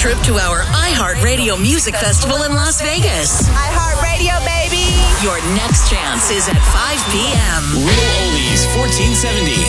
trip to our iHeartRadio Music Festival in Las Vegas. iHeartRadio, baby! Your next chance is at 5 p.m. Real Oldies 1470.